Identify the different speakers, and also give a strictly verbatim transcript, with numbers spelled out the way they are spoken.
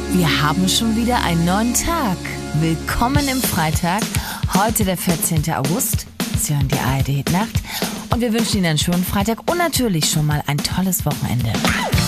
Speaker 1: Wir haben schon wieder einen neuen Tag. Willkommen im Freitag. Heute der vierzehnte August. Sie hören die A R D Hit Nacht. Und wir wünschen Ihnen einen schönen Freitag und natürlich schon mal ein tolles Wochenende.